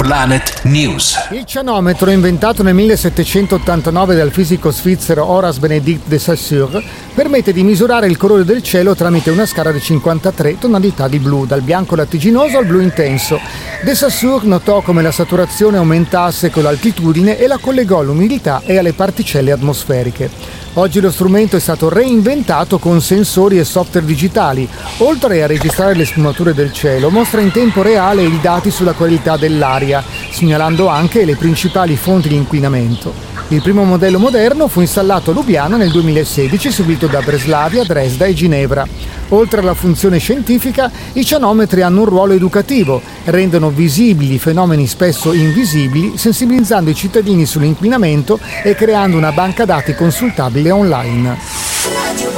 Planet News. Il cianometro, inventato nel 1789 dal fisico svizzero Horace Benedict de Saussure, permette di misurare il colore del cielo tramite una scala di 53 tonalità di blu, dal bianco lattiginoso al blu intenso. De Saussure notò come la saturazione aumentasse con l'altitudine e la collegò all'umidità e alle particelle atmosferiche. Oggi lo strumento è stato reinventato con sensori e software digitali. Oltre a registrare le sfumature del cielo, mostra in tempo reale i dati sulla qualità dell'aria, segnalando anche le principali fonti di inquinamento. Il primo modello moderno fu installato a Lubiana nel 2016, seguito da Breslavia, Dresda e Ginevra. Oltre alla funzione scientifica, i cianometri hanno un ruolo educativo, rendono visibili fenomeni spesso invisibili, sensibilizzando i cittadini sull'inquinamento e creando una banca dati consultabile online.